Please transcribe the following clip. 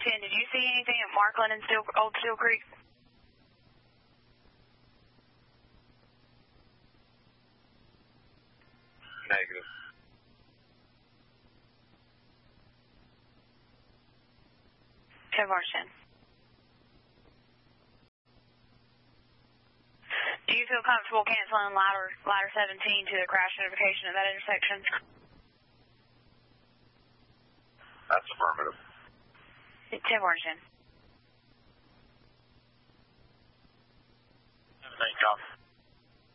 10, did you see anything at Markland and Old Steel Creek? Negative. 10 March 10. Do you feel comfortable canceling ladder 17 to the crash notification at that intersection? That's affirmative. 10 March 10.